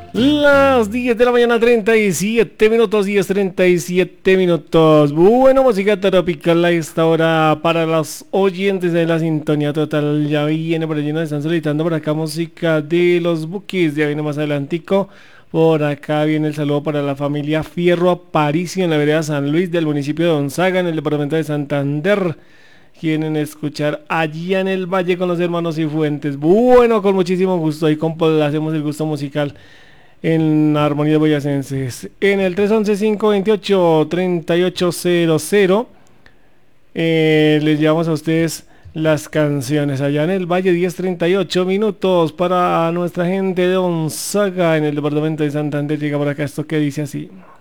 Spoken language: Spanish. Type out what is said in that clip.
Las 10 de la mañana, 37 minutos, 10:37 minutos. Bueno, música tropical a esta hora para los oyentes de la sintonía total. Ya viene por allí, nos están solicitando por acá música de los Bukis. Ya viene más adelantico. Por acá viene el saludo para la familia Fierro Aparicio en la vereda San Luis del municipio de Gonzaga, en el departamento de Santander. Quieren escuchar allá en el Valle con los hermanos Cifuentes. Bueno, con muchísimo gusto. Ahí hacemos el gusto musical en Armonía Boyacenses. En el 311-528-3800 les llevamos a ustedes las canciones. Allá en el Valle, 10:38 minutos para nuestra gente de Gonzaga en el departamento de Santander. Llega por acá esto que dice así.